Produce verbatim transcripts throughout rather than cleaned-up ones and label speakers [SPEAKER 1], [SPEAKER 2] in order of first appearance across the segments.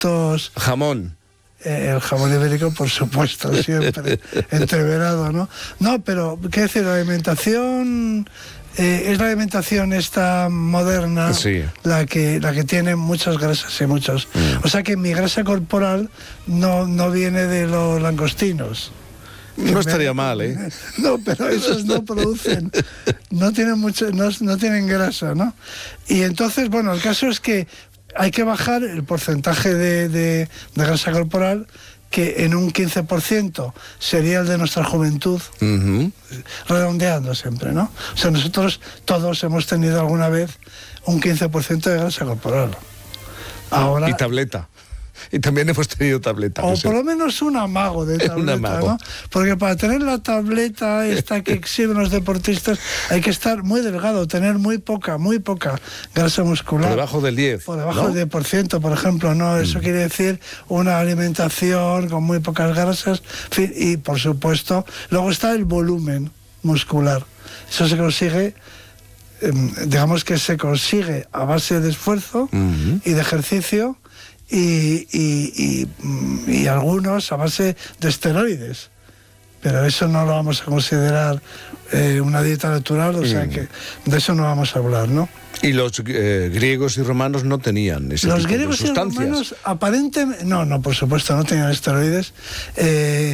[SPEAKER 1] productos...
[SPEAKER 2] Jamón.
[SPEAKER 1] Eh, el jamón ibérico, por supuesto, siempre entreverado, ¿no? No, pero, ¿qué decir? La alimentación... Eh, es la alimentación esta moderna,
[SPEAKER 2] sí.
[SPEAKER 1] la que la que tiene muchas grasas y muchos. Mm. O sea que mi grasa corporal no, no viene de los langostinos.
[SPEAKER 2] No estaría mal, ¿eh?
[SPEAKER 1] No, pero esos no producen, no tienen mucho, no, no tienen grasa, ¿no? Y entonces, bueno, el caso es que hay que bajar el porcentaje de, de, de grasa corporal, que en un quince por ciento sería el de nuestra juventud, uh-huh. redondeando siempre, ¿no? O sea, nosotros todos hemos tenido alguna vez un quince por ciento de grasa corporal. Ahora,
[SPEAKER 2] y tableta. Y también hemos tenido tableta.
[SPEAKER 1] O por lo menos un amago de tableta, un amago. ¿No? Porque para tener la tableta esta que exhiben los deportistas hay que estar muy delgado, tener muy poca, muy poca grasa muscular.
[SPEAKER 2] Por debajo del diez.
[SPEAKER 1] Por debajo
[SPEAKER 2] ¿no?
[SPEAKER 1] del diez por ciento, por ejemplo, ¿no? Eso mm. quiere decir una alimentación con muy pocas grasas. Y, por supuesto, luego está el volumen muscular. Eso se consigue... digamos que se consigue a base de esfuerzo mm-hmm. y de ejercicio y, y, y, y algunos a base de esteroides, pero eso no lo vamos a considerar eh, una dieta natural, o mm. sea que de eso no vamos a hablar, ¿no?
[SPEAKER 2] Y los eh, griegos y romanos no tenían ese
[SPEAKER 1] los
[SPEAKER 2] tipo
[SPEAKER 1] griegos
[SPEAKER 2] de sustancias.
[SPEAKER 1] Y romanos aparentemente no, no, por supuesto no tenían esteroides. eh,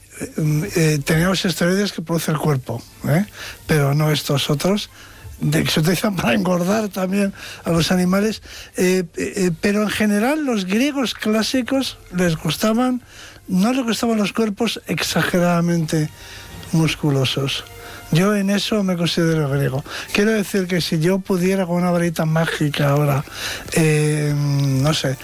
[SPEAKER 1] eh, teníamos esteroides que produce el cuerpo, ¿eh? Pero no estos otros de que se utilizan para engordar también a los animales, eh, eh, pero en general los griegos clásicos les gustaban, no les gustaban los cuerpos exageradamente musculosos. Yo en eso me considero griego. Quiero decir que si yo pudiera con una varita mágica ahora, eh, no sé,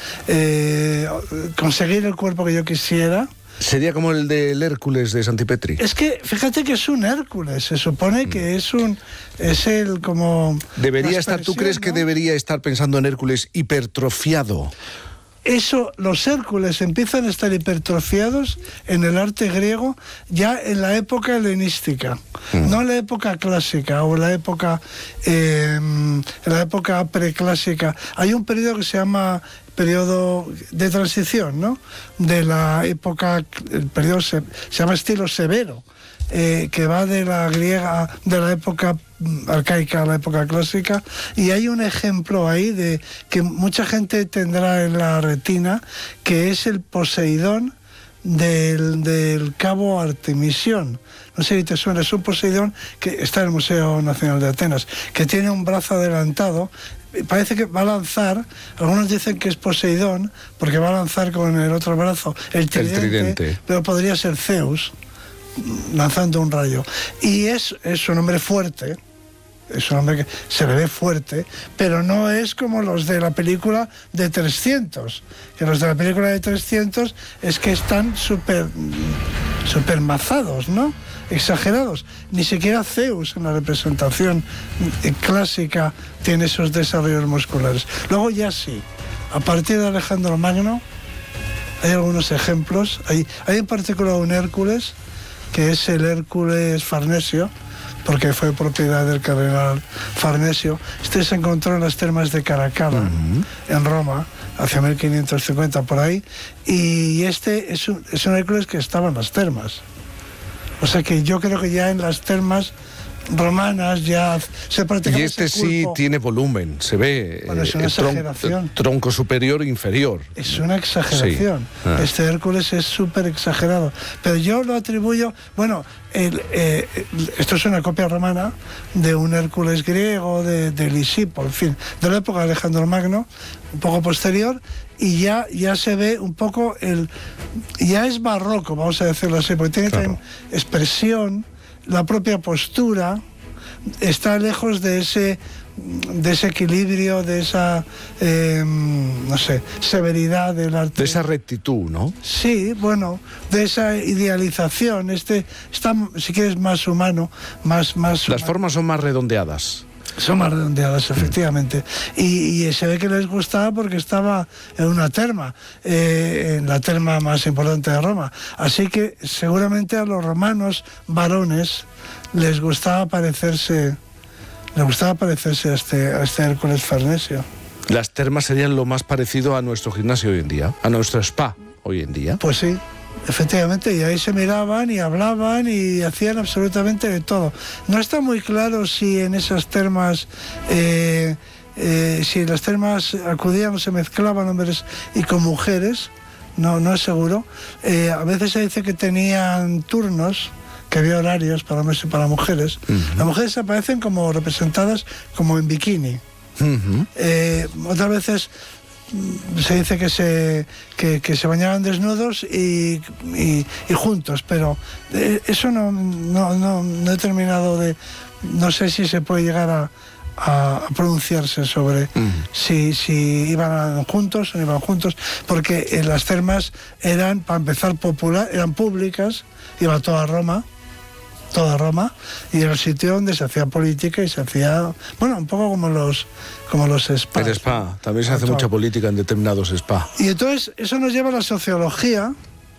[SPEAKER 1] eh, conseguir el cuerpo que yo quisiera,
[SPEAKER 2] sería como el del Hércules de Santipetri.
[SPEAKER 1] Es que, fíjate que es un Hércules, se supone que es un, es el como...
[SPEAKER 2] Debería estar, ¿tú crees, ¿no?, que debería estar pensando en Hércules hipertrofiado?
[SPEAKER 1] Eso, los Hércules empiezan a estar hipertrofiados en el arte griego ya en la época helenística, mm. no en la época clásica o en la época, eh, en la época preclásica. Hay un periodo que se llama periodo de transición, ¿no? De la época, el periodo se, se llama estilo severo, eh, que va de la griega, de la época arcaica a la época clásica, y hay un ejemplo ahí de que mucha gente tendrá en la retina, que es el Poseidón del, del cabo Artemisión. No sé si te suena, es un Poseidón que está en el Museo Nacional de Atenas, que tiene un brazo adelantado. Parece que va a lanzar, algunos dicen que es Poseidón, porque va a lanzar con el otro brazo el tridente, el tridente. Pero podría ser Zeus, lanzando un rayo. Y es, es un hombre fuerte, es un hombre que se le ve fuerte, pero no es como los de la película de trescientos, que los de la película de trescientos es que están súper súper mazados, ¿no? Exagerados. Ni siquiera Zeus en la representación clásica tiene esos desarrollos musculares. Luego ya sí, a partir de Alejandro Magno hay algunos ejemplos. Hay, hay en particular un Hércules, que es el Hércules Farnesio, porque fue propiedad del cardenal Farnesio. Este se encontró en las termas de Caracalla, uh-huh. en Roma, hacia mil quinientos cincuenta por ahí, y este es un, es un Hércules que estaba en las termas. O sea que yo creo que ya en las termas romanas ya se practicaba.
[SPEAKER 2] Y este sí tiene volumen, se ve.
[SPEAKER 1] Bueno, es una
[SPEAKER 2] eh,
[SPEAKER 1] exageración.
[SPEAKER 2] Tron, tronco superior e inferior.
[SPEAKER 1] Es una exageración.
[SPEAKER 2] Sí. Ah.
[SPEAKER 1] Este Hércules es súper exagerado. Pero yo lo atribuyo, bueno, el, eh, esto es una copia romana de un Hércules griego, de, de Lisipo, en fin, de la época de Alejandro Magno, un poco posterior, y ya, ya se ve un poco el... ya es barroco, vamos a decirlo así, porque tiene claro. también expresión, la propia postura, está lejos de ese de ese equilibrio, de esa eh, no sé, severidad del arte.
[SPEAKER 2] De esa rectitud, ¿no?
[SPEAKER 1] Sí, bueno, de esa idealización. Este está, si quieres, más humano, más, más
[SPEAKER 2] Las
[SPEAKER 1] humano.
[SPEAKER 2] formas son más redondeadas.
[SPEAKER 1] Son más redondeadas, efectivamente. Y, y se ve que les gustaba porque estaba en una terma, eh, en la terma más importante de Roma. Así que seguramente a los romanos varones les gustaba parecerse, les gustaba parecerse a este, a este Hércules Farnesio.
[SPEAKER 2] Las termas serían lo más parecido a nuestro gimnasio hoy en día, a nuestro spa hoy en día.
[SPEAKER 1] Pues sí, efectivamente, y ahí se miraban y hablaban y hacían absolutamente de todo. No está muy claro si en esas termas, eh, eh, si en las termas acudían o se mezclaban hombres y con mujeres, no, no es seguro. Eh, a veces se dice que tenían turnos, que había horarios para hombres y para mujeres. Uh-huh. Las mujeres aparecen como representadas como en bikini. Uh-huh. Eh, otras veces se dice que se, que, que se bañaban desnudos y, y, y juntos, pero eh, eso no, no, no, no he terminado de... No sé si se puede llegar a, a, a pronunciarse sobre uh-huh. si, si iban juntos o no iban juntos, porque en las termas eran, para empezar, popular, eran públicas, iba toda Roma, toda Roma, y era el sitio donde se hacía política y se hacía, bueno, un poco como los como los spas.
[SPEAKER 2] El spa, también se hace mucha política en determinados spas.
[SPEAKER 1] Y entonces eso nos lleva a la sociología,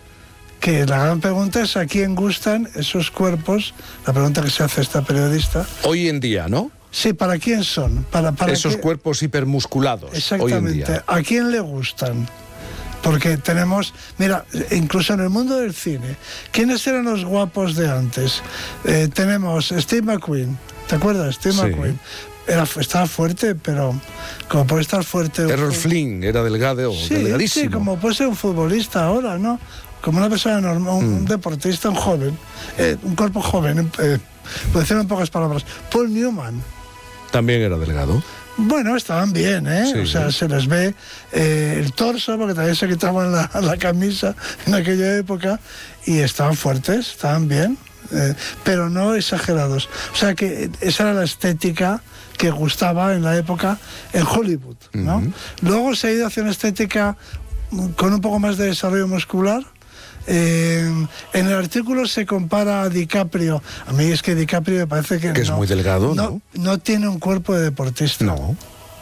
[SPEAKER 1] que la gran pregunta es a quién gustan esos cuerpos, la pregunta que se hace esta periodista.
[SPEAKER 2] Hoy en día, ¿no?
[SPEAKER 1] Sí, ¿para quién son? Para, para
[SPEAKER 2] esos
[SPEAKER 1] qué...
[SPEAKER 2] cuerpos hipermusculados.
[SPEAKER 1] Exactamente,
[SPEAKER 2] hoy en día.
[SPEAKER 1] ¿A quién le gustan? Porque tenemos, mira, incluso en el mundo del cine, ¿quiénes eran los guapos de antes? Eh, tenemos Steve McQueen, ¿te acuerdas? Steve sí. McQueen. Era, estaba fuerte, pero como puede estar fuerte...
[SPEAKER 2] Errol un... Flynn era delgado,
[SPEAKER 1] sí,
[SPEAKER 2] delgadísimo.
[SPEAKER 1] Sí, como puede ser un futbolista ahora, ¿no? Como una persona normal, un, mm. un deportista, un joven, eh, un cuerpo joven, eh, por decirlo en pocas palabras. Paul Newman.
[SPEAKER 2] También era delgado.
[SPEAKER 1] Bueno, estaban bien, ¿eh? Sí, o sea, sí. se les ve eh, el torso, porque también se quitaban la, la camisa en aquella época, y estaban fuertes, estaban bien, eh, pero no exagerados. O sea, que esa era la estética que gustaba en la época en Hollywood, ¿no? Uh-huh. Luego se ha ido hacia una estética con un poco más de desarrollo muscular. Eh, en el artículo se compara a DiCaprio. A mí es que DiCaprio me parece que,
[SPEAKER 2] que
[SPEAKER 1] no,
[SPEAKER 2] es muy delgado,
[SPEAKER 1] ¿no? No, no tiene un cuerpo de deportista.
[SPEAKER 2] No.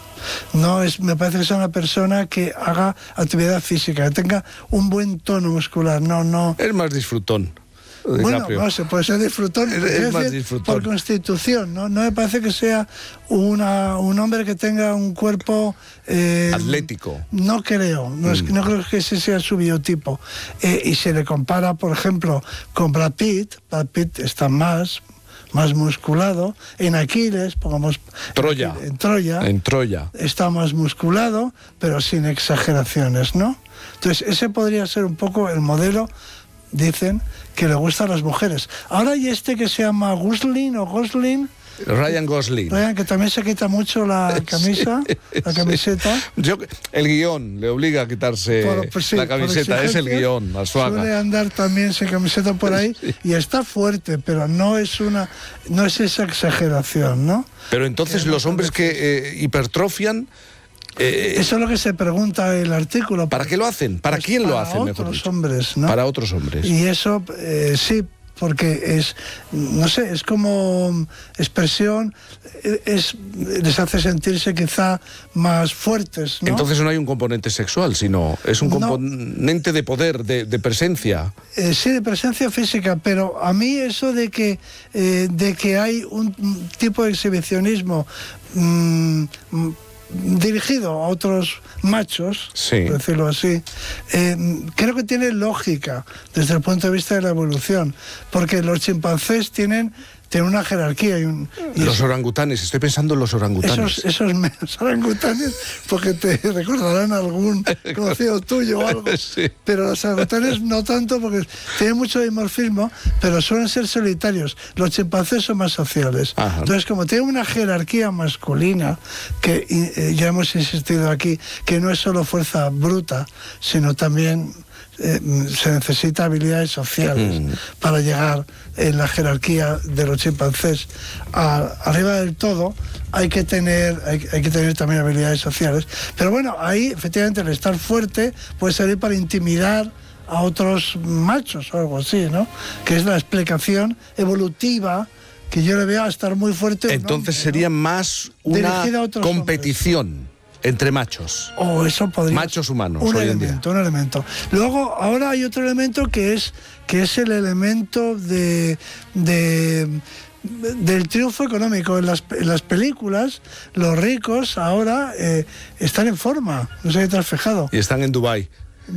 [SPEAKER 1] No es, me parece que es una persona que haga actividad física, que tenga un buen tono muscular. No, no.
[SPEAKER 2] Es más disfrutón.
[SPEAKER 1] Bueno, no se puede ser disfrutón,
[SPEAKER 2] es, es más disfrutón
[SPEAKER 1] por constitución, ¿no? No me parece que sea una, un hombre que tenga un cuerpo eh,
[SPEAKER 2] atlético.
[SPEAKER 1] No creo, no, mm. es, no creo que ese sea su biotipo. Eh, y se le compara, por ejemplo, con Brad Pitt. Brad Pitt está más, más musculado. En Aquiles, pongamos
[SPEAKER 2] Troya.
[SPEAKER 1] En Troya.
[SPEAKER 2] En Troya.
[SPEAKER 1] Está más musculado, pero sin exageraciones, ¿no? Entonces, ese podría ser un poco el modelo. Dicen que le gustan las mujeres. Ahora hay este que se llama Gosling o Gosling.
[SPEAKER 2] Ryan Gosling.
[SPEAKER 1] Ryan, que también se quita mucho la camisa, sí, la camiseta.
[SPEAKER 2] Sí. Yo, el guión le obliga a quitarse por, pues sí, la camiseta, es el guión, Arzuaga.
[SPEAKER 1] Suele andar también sin camiseta por ahí, sí. Y está fuerte, pero no es una, no es esa exageración, ¿no?
[SPEAKER 2] Pero entonces que los hombres que eh, hipertrofian...
[SPEAKER 1] Eh, Eso es lo que se pregunta el artículo.
[SPEAKER 2] ¿Para qué lo hacen? ¿Para
[SPEAKER 1] pues
[SPEAKER 2] quién
[SPEAKER 1] para
[SPEAKER 2] lo hacen?
[SPEAKER 1] Para otros hombres, ¿no?
[SPEAKER 2] Para otros hombres.
[SPEAKER 1] Y eso, eh, sí, porque es, no sé, es como expresión, es, les hace sentirse quizá más fuertes, ¿no?
[SPEAKER 2] Entonces no hay un componente sexual, sino es un componente no. de poder, de, de presencia.
[SPEAKER 1] Eh, sí, de presencia física, pero a mí eso de que, eh, de que hay un tipo de exhibicionismo mmm, dirigido a otros machos,
[SPEAKER 2] sí.
[SPEAKER 1] por decirlo así, eh, creo que tiene lógica desde el punto de vista de la evolución, porque los chimpancés tienen, tienen una jerarquía. Y un, y
[SPEAKER 2] los
[SPEAKER 1] eso,
[SPEAKER 2] orangutanes, estoy pensando en los orangutanes.
[SPEAKER 1] Esos, esos menos orangutanes, porque te recordarán algún conocido tuyo o algo, sí. Pero los orangutanes no tanto, porque tienen mucho dimorfismo, pero suelen ser solitarios. Los chimpancés son más sociales. Ajá. Entonces, como tienen una jerarquía masculina, que eh, ya hemos insistido aquí, que no es solo fuerza bruta, sino también... Eh, se necesita habilidades sociales mm. para llegar en la jerarquía de los chimpancés a, arriba del todo. Hay que tener hay, hay que tener también habilidades sociales, pero bueno, ahí efectivamente el estar fuerte puede servir para intimidar a otros machos o algo así, ¿no? Que es la explicación evolutiva que yo le veo a estar muy fuerte.
[SPEAKER 2] Entonces hombre, sería ¿no? más una competición hombres. Entre machos.
[SPEAKER 1] Oh, eso podría
[SPEAKER 2] machos humanos.
[SPEAKER 1] Un
[SPEAKER 2] hoy
[SPEAKER 1] elemento,
[SPEAKER 2] en día.
[SPEAKER 1] un elemento. Luego, ahora hay otro elemento que es que es el elemento de, de del triunfo económico. En las, en las películas, los ricos ahora eh, están en forma, no sé si te has fijado.
[SPEAKER 2] Y están en Dubái.